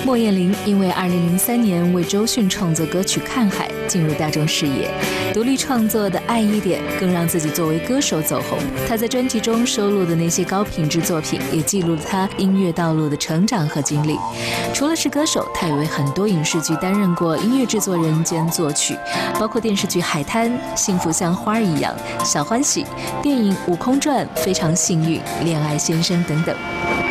莫艳玲因为2003年为周迅创作歌曲《看海》进入大众视野，独立创作的《爱一点》更让自己作为歌手走红。她在专辑中收录的那些高品质作品，也记录了她音乐道路的成长和经历。除了是歌手，她也为很多影视剧担任过音乐制作人兼作曲，包括电视剧《海滩》、《幸福像花儿一样》、《小欢喜》、电影《悟空传》、《非常幸运》、《恋爱先生》等等。